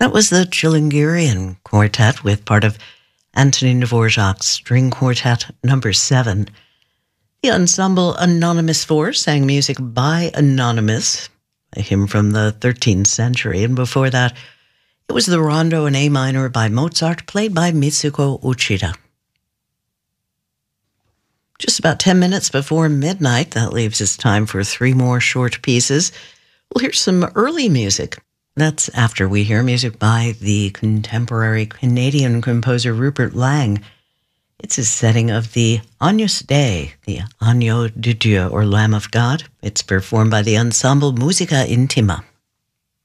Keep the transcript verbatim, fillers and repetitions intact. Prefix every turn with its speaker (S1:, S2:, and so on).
S1: That was the Chilingirian Quartet with part of Antonin Dvorak's String Quartet number seven. The ensemble Anonymous Four sang music by Anonymous, a hymn from the thirteenth century, and before that, it was the Rondo in A minor by Mozart, played by Mitsuko Uchida. Just about ten minutes before midnight, that leaves us time for three more short pieces. We'll hear some early music. That's after we hear music by the contemporary Canadian composer Rupert Lang. It's a setting of the Agnus Dei, the Agneau de Dieu, or Lamb of God. It's performed by the ensemble Musica Intima.